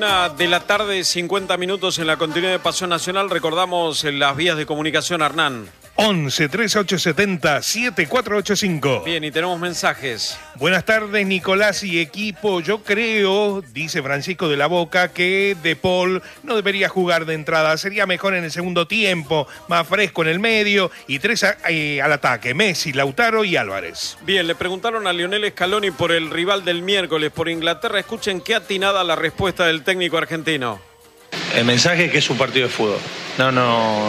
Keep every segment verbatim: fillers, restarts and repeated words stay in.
Una de la tarde, cincuenta minutos en la continuidad de Pasión Nacional. Recordamos las vías de comunicación, Hernán. once, treinta y ocho setenta, setenta y cuatro ochenta y cinco. Bien, y tenemos mensajes. Buenas tardes, Nicolás y equipo. Yo creo, dice Francisco de la Boca, que De Paul no debería jugar de entrada. Sería mejor en el segundo tiempo, más fresco en el medio y tres a, eh, al ataque: Messi, Lautaro y Álvarez. Bien, le preguntaron a Lionel Scaloni por el rival del miércoles, por Inglaterra. Escuchen qué atinada la respuesta del técnico argentino. El mensaje es que es un partido de fútbol. No, no...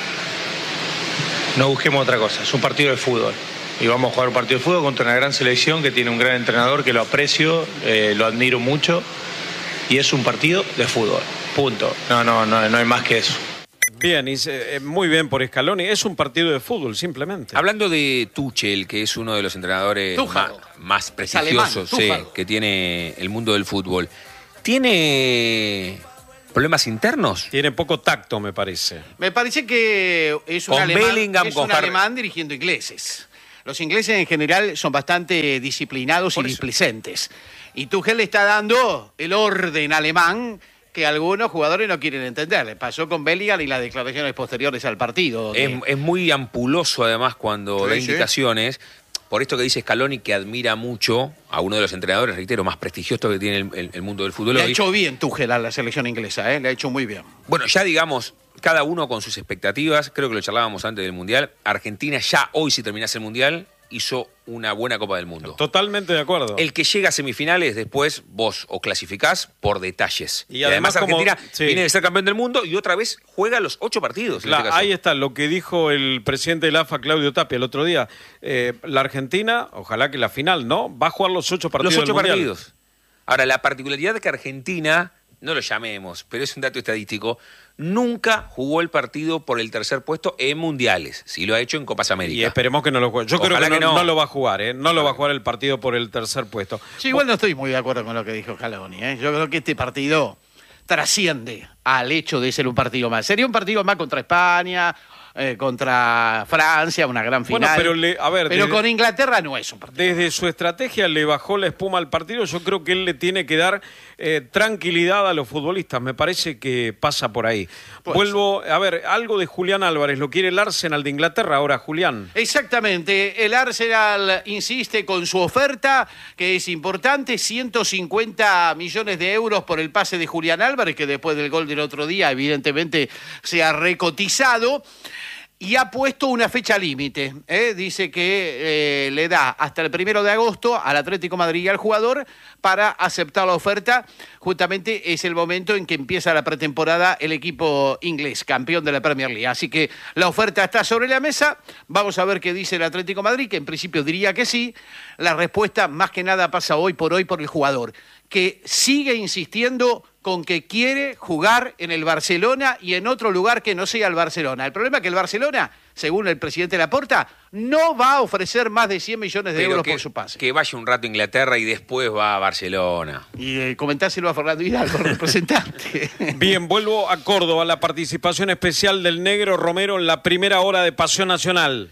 No busquemos otra cosa, es un partido de fútbol. Y vamos a jugar un partido de fútbol contra una gran selección que tiene un gran entrenador que lo aprecio, eh, lo admiro mucho. Y es un partido de fútbol, punto. No, no, no, no hay más que eso. Bien, y se, eh, muy bien por Scaloni. Es un partido de fútbol, simplemente. Hablando de Tuchel, que es uno de los entrenadores más, más prestigiosos sí, que tiene el mundo del fútbol, ¿tiene problemas internos? Tiene poco tacto, me parece. Me parece que es un, con alemán, Bellingham, es con un Harry. alemán dirigiendo ingleses. Los ingleses en general son bastante disciplinados Por y eso. displicentes. Y Tuchel le está dando el orden alemán que algunos jugadores no quieren entender. Le pasó con Bellingham y las declaraciones posteriores al partido. Es, De... es muy ampuloso, además, cuando Sí, da sí. indicaciones. Por esto que dice Scaloni, que admira mucho a uno de los entrenadores, reitero, más prestigiosos que tiene el, el- el mundo del fútbol Le ha hoy. hecho bien Tuchel a la selección inglesa, ¿eh? Le ha hecho muy bien. Bueno, ya digamos, cada uno con sus expectativas, creo que lo charlábamos antes del Mundial. Argentina ya hoy, si terminase el Mundial, hizo una buena Copa del Mundo. Totalmente de acuerdo. El que llega a semifinales, después vos o clasificás por detalles. Y Y, además además, como- Argentina sí. viene de ser campeón del mundo y otra vez juega los ocho partidos. en La- este caso. ahí está lo que dijo el presidente del A F A, Claudio Tapia, el otro día. Eh, la Argentina, ojalá que la final, ¿no? Va a jugar los ocho partidos Los ocho del Mundial. partidos. Ahora, la particularidad es que Argentina, no lo llamemos, pero es un dato estadístico, nunca jugó el partido por el tercer puesto en mundiales. Sí lo ha hecho en Copas Y América. esperemos que no lo juegue. Yo Ojalá creo que, que no, no. no lo va a jugar, ¿eh? No lo va a jugar el partido por el tercer puesto. Sí, igual no estoy muy de acuerdo con lo que dijo Scaloni, ¿eh? Yo creo que este partido trasciende al hecho de ser un partido más. Sería un partido más contra España, eh, contra Francia, una gran final. Bueno, pero le- a ver, Pero desde- con Inglaterra no es un partido. Desde su estrategia le bajó la espuma al partido. Yo creo que él le tiene que dar eh, tranquilidad a los futbolistas. Me parece que pasa por ahí. Pues. Vuelvo, a ver, algo de Julián Álvarez. Lo quiere el Arsenal de Inglaterra ahora, Julián. Exactamente, el Arsenal insiste con su oferta, que es importante, ciento cincuenta millones de euros por el pase de Julián Álvarez, que después del gol del otro día evidentemente se ha recotizado. Y ha puesto una fecha límite, ¿eh? Dice que eh, le da hasta el primero de agosto al Atlético de Madrid y al jugador para aceptar la oferta. Justamente es el momento en que empieza la pretemporada el equipo inglés, campeón de la Premier League. Así que la oferta está sobre la mesa. Vamos a ver qué dice el Atlético de Madrid, que en principio diría que sí. La respuesta más que nada pasa hoy por hoy por el jugador, que sigue insistiendo con que quiere jugar en el Barcelona y en otro lugar que no sea el Barcelona. El problema es que el Barcelona, según el presidente Laporta, no va a ofrecer más de cien millones de Pero euros que, por su pase. que vaya un rato a Inglaterra y después va a Barcelona. Y eh, comentáselo a Fernando Hidalgo, representante. Bien, vuelvo a Córdoba. La participación especial del Negro Romero en la primera hora de Pasión Nacional.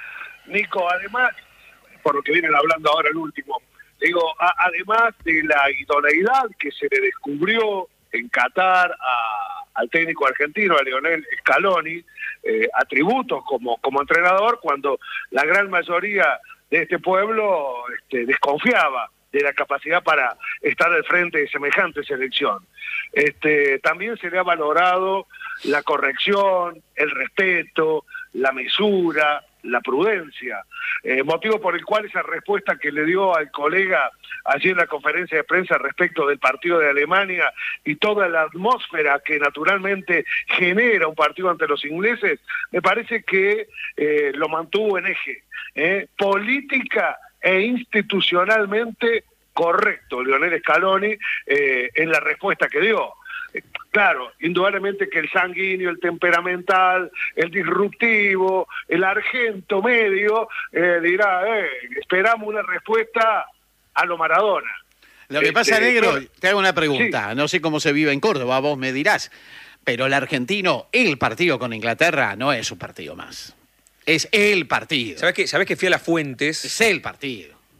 Nico, además, por lo que vienen hablando ahora el último, digo, a- además de la idoneidad que se le descubrió en Qatar a- al técnico argentino, a Lionel Scaloni, eh, atributos como, como entrenador, cuando la gran mayoría de este pueblo este, desconfiaba de la capacidad para estar al frente de semejante selección. Este, también se le ha valorado la corrección, el respeto, la mesura, la prudencia, eh, motivo por el cual esa respuesta que le dio al colega allí en la conferencia de prensa respecto del partido de Alemania y toda la atmósfera que naturalmente genera un partido ante los ingleses, me parece que eh, lo mantuvo en eje, eh, política e institucionalmente correcto Lionel Scaloni eh, en la respuesta que dio. Claro, indudablemente que el sanguíneo, el temperamental, el disruptivo, el argento medio, eh, dirá, eh, esperamos una respuesta a lo Maradona. Lo que pasa, Este, Negro, bueno, te hago una pregunta. No sé cómo se vive en Córdoba, vos me dirás. Pero el argentino, el partido con Inglaterra, no es un partido más. Es el partido. ¿Sabés que, ¿Sabés que fui a las fuentes? Es el partido.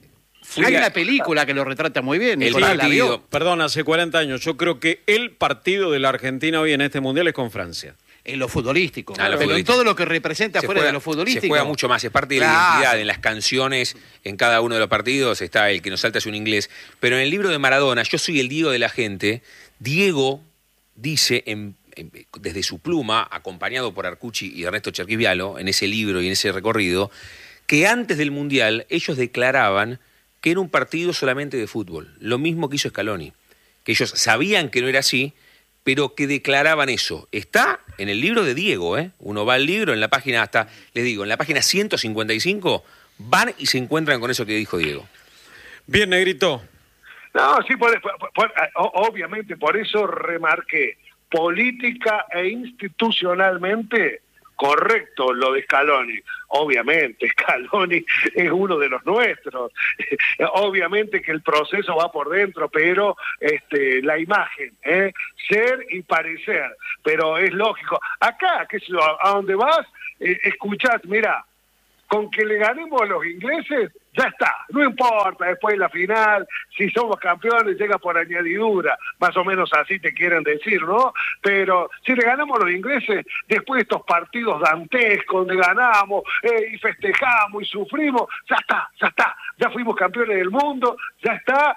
Fui Hay a... una película que lo retrata muy bien. El partido, perdón, hace cuarenta años. Yo creo que el partido de la Argentina hoy en este Mundial es con Francia. En lo futbolístico, ah, lo pero futbolístico. En todo lo que representa se fuera juega, de lo futbolístico. Se juega mucho más, es parte de claro. la identidad, en las canciones, en cada uno de los partidos está el que nos salta es un inglés. Pero en el libro de Maradona, Yo soy el Diego de la gente, Diego dice, en, en, desde su pluma, acompañado por Arcucci y Ernesto Cherquisvialo, en ese libro y en ese recorrido, que antes del Mundial ellos declaraban que era un partido solamente de fútbol, lo mismo que hizo Scaloni, que ellos sabían que no era así, pero que declaraban eso. Está en el libro de Diego, ¿eh? Uno va al libro, en la página hasta, les digo, en la página ciento cincuenta y cinco, van y se encuentran con eso que dijo Diego. Bien, Negrito. No, sí, por, por, por, obviamente, por eso remarqué, política e institucionalmente... Correcto, lo de Scaloni. Obviamente, Scaloni es uno de los nuestros. Obviamente que el proceso va por dentro, pero este, la imagen, ¿eh? Ser y parecer. Pero es lógico. Acá, qué sé yo, a donde vas, eh, escuchás, mira, con que le ganemos a los ingleses, ya está, no importa después de la final, si somos campeones llega por añadidura, más o menos así te quieren decir, ¿no? Pero si le ganamos a los ingleses, después de estos partidos dantescos donde ganamos eh, y festejamos y sufrimos, ya está, ya está, ya fuimos campeones del mundo, ya está,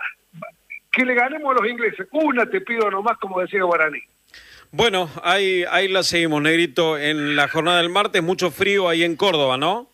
que le ganemos a los ingleses, una te pido nomás, como decía Guaraní. Bueno, ahí, ahí la seguimos, Negrito, en la jornada del martes, mucho frío ahí en Córdoba, ¿no?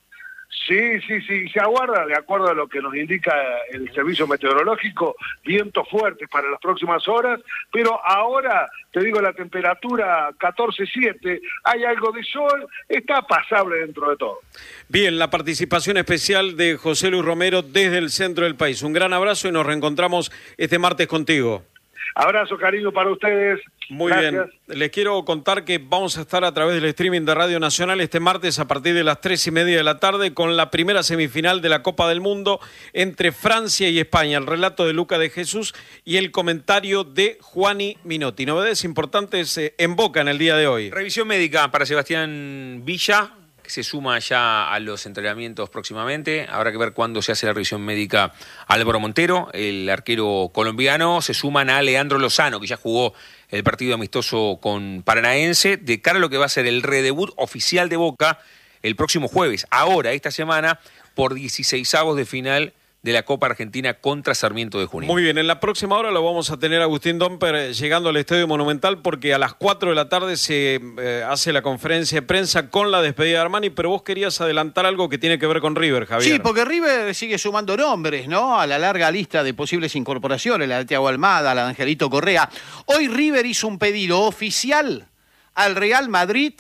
Sí, sí, sí, se aguarda, de acuerdo a lo que nos indica el servicio meteorológico, vientos fuertes para las próximas horas, pero ahora, te digo, la temperatura catorce siete, hay algo de sol, está pasable dentro de todo. Bien, la participación especial de José Luis Romero desde el centro del país. Un gran abrazo y nos reencontramos este martes contigo. Abrazo, cariño para ustedes. Muy Gracias. Bien. Les quiero contar que vamos a estar a través del streaming de Radio Nacional este martes a partir de las tres y media de la tarde con la primera semifinal de la Copa del Mundo entre Francia y España. El relato de Luca de Jesús y el comentario de Juani Minotti. Novedades importantes en Boca en el día de hoy. Revisión médica para Sebastián Villa, que se suma ya a los entrenamientos próximamente. Habrá que ver cuándo se hace la revisión médica a Álvaro Montero, el arquero colombiano. Se suman a Leandro Lozano, que ya jugó el partido amistoso con Paranaense, de cara a lo que va a ser el redebut oficial de Boca el próximo jueves, ahora, esta semana, por dieciseisavos de final de la Copa Argentina contra Sarmiento de Junín. Muy bien, en la próxima hora lo vamos a tener a Agustín Domper llegando al Estadio Monumental porque a las cuatro de la tarde se eh, hace la conferencia de prensa con la despedida de Armani, pero vos querías adelantar algo que tiene que ver con River, Javier. Sí, porque River sigue sumando nombres, ¿no? A la larga lista de posibles incorporaciones, la de Thiago Almada, la de Angelito Correa. Hoy River hizo un pedido oficial al Real Madrid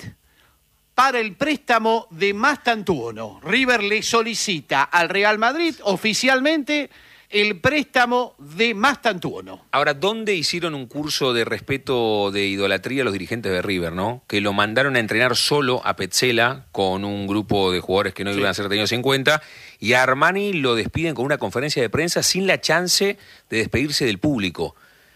para el préstamo de Mastantuono. River le solicita al Real Madrid oficialmente el préstamo de Mastantuono. Ahora, ¿dónde hicieron un curso de respeto de idolatría los dirigentes de River, no? Que lo mandaron a entrenar solo a Petzela con un grupo de jugadores que no sí. iban a ser tenidos en cuenta, y a Armani lo despiden con una conferencia de prensa sin la chance de despedirse del público.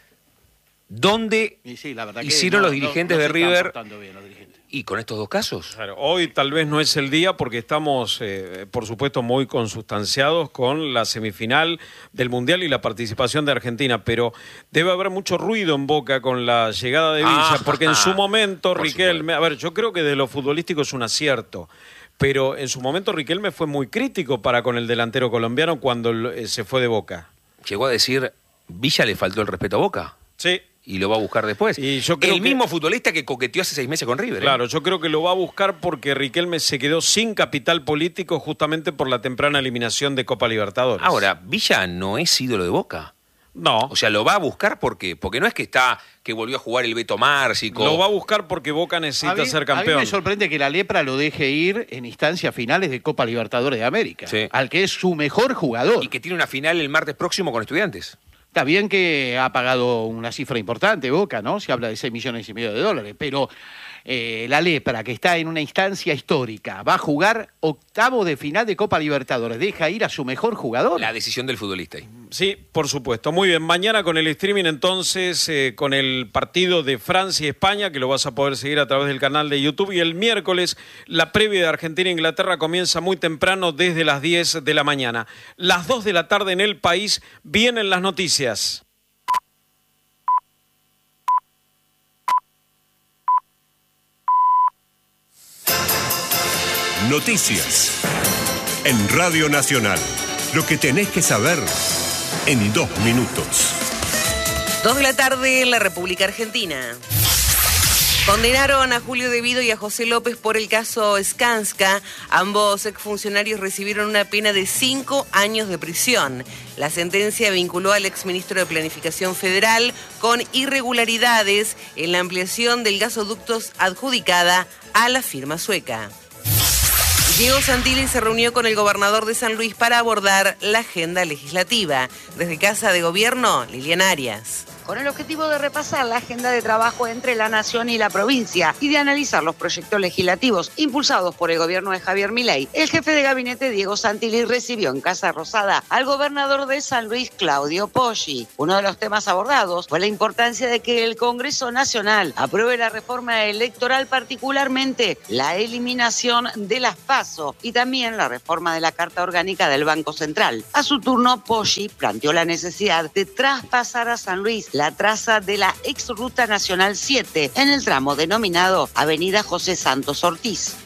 ¿Dónde sí, la verdad hicieron no, los dirigentes no, no de River? Bien, los dirigentes. ¿Y con estos dos casos? Claro, hoy tal vez no es el día porque estamos, eh, por supuesto, muy consustanciados con la semifinal del Mundial y la participación de Argentina, pero debe haber mucho ruido en Boca con la llegada de Villa, ah, porque en su momento Riquelme, a ver, yo creo que de lo futbolístico es un acierto, pero en su momento Riquelme fue muy crítico para con el delantero colombiano cuando eh, se fue de Boca. Llegó a decir, Villa le faltó el respeto a Boca. Sí. Y lo va a buscar después. Y yo creo el que, mismo futbolista que coqueteó hace seis meses con River. Claro, ¿eh? yo creo que lo va a buscar porque Riquelme se quedó sin capital político justamente por la temprana eliminación de Copa Libertadores. Ahora, Villa no es ídolo de Boca. No. O sea, lo va a buscar porque porque no es que está que volvió a jugar el Beto Márcico. Lo va a buscar porque Boca necesita mí, ser campeón. A mí me sorprende que la Lepra lo deje ir en instancias finales de Copa Libertadores de América, sí. al que es su mejor jugador. Y que tiene una final el martes próximo con Estudiantes. Está bien que ha pagado una cifra importante Boca, ¿no? Se habla de seis millones y medio de dólares, pero eh, la Lepra, que está en una instancia histórica, va a jugar octavo de final de Copa Libertadores. ¿Deja ir a su mejor jugador? La decisión del futbolista. Sí, por supuesto. Muy bien, mañana con el streaming entonces, eh, con el partido de Francia y España, que lo vas a poder seguir a través del canal de YouTube, y el miércoles la previa de Argentina-Inglaterra comienza muy temprano desde las diez de la mañana. Las dos de la tarde en el país vienen las noticias. Noticias en Radio Nacional. Lo que tenés que saber en dos minutos. Dos de la tarde en la República Argentina. Condenaron a Julio De Vido y a José López por el caso Skanska. Ambos exfuncionarios recibieron una pena de cinco años de prisión. La sentencia vinculó al exministro de Planificación Federal con irregularidades en la ampliación del gasoductos adjudicada a la firma sueca. Diego Santilli se reunió con el gobernador de San Luis para abordar la agenda legislativa. Desde Casa de Gobierno, Liliana Arias. Con el objetivo de repasar la agenda de trabajo entre la Nación y la provincia y de analizar los proyectos legislativos impulsados por el gobierno de Javier Milei, el jefe de gabinete Diego Santilli recibió en Casa Rosada al gobernador de San Luis, Claudio Poggi. Uno de los temas abordados fue la importancia de que el Congreso Nacional apruebe la reforma electoral, particularmente la eliminación de las PASO y también la reforma de la Carta Orgánica del Banco Central. A su turno, Poggi planteó la necesidad de traspasar a San Luis la traza de la ex Ruta Nacional siete en el tramo denominado Avenida José Santos Ortiz.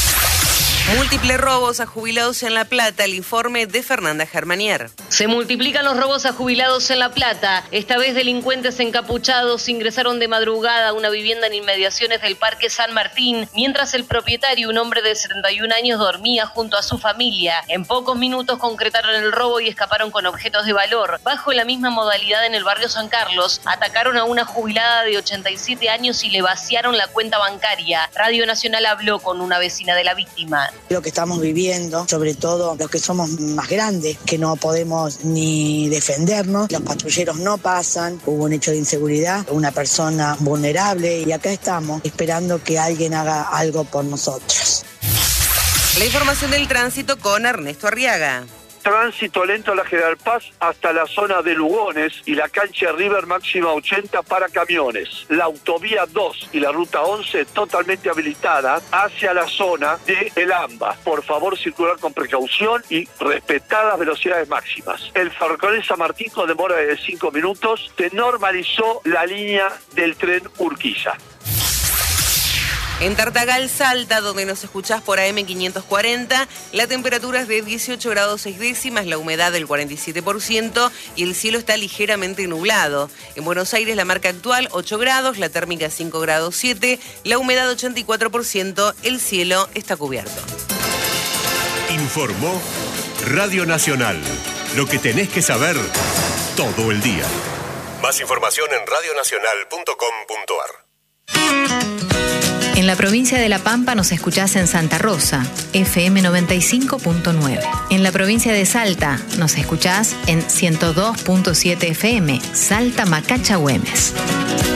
Múltiples robos a jubilados en La Plata, el informe de Fernanda Germanier. Se multiplican los robos a jubilados en La Plata. Esta vez delincuentes encapuchados ingresaron de madrugada a una vivienda en inmediaciones del Parque San Martín, mientras el propietario, un hombre de setenta y un años, dormía junto a su familia. En pocos minutos concretaron el robo y escaparon con objetos de valor. Bajo la misma modalidad en el barrio San Carlos, atacaron a una jubilada de ochenta y siete años y le vaciaron la cuenta bancaria. Radio Nacional habló con una vecina de la víctima. Lo que estamos viviendo, sobre todo los que somos más grandes, que no podemos ni defendernos, los patrulleros no pasan, hubo un hecho de inseguridad, una persona vulnerable y acá estamos esperando que alguien haga algo por nosotros. La información del tránsito con Ernesto Arriaga. Tránsito lento a la General Paz hasta la zona de Lugones y la cancha River máxima ochenta para camiones. La autovía dos y la ruta once totalmente habilitada hacia la zona de El Amba. Por favor, circular con precaución y respetar las velocidades máximas. El ferrocarril San Martín con demora de cinco minutos se normalizó la línea del tren Urquiza. En Tartagal, Salta, donde nos escuchás por A M quinientos cuarenta, la temperatura es de dieciocho grados seis décimas, la humedad del cuarenta y siete por ciento y el cielo está ligeramente nublado. En Buenos Aires, la marca actual ocho grados, la térmica cinco grados siete, la humedad ochenta y cuatro por ciento, el cielo está cubierto. Informó Radio Nacional. Lo que tenés que saber todo el día. Más información en radio nacional punto com punto a r. En la provincia de La Pampa nos escuchás en Santa Rosa, F M noventa y cinco punto nueve. En la provincia de Salta nos escuchás en ciento dos punto siete F M, Salta Macacha Güemes.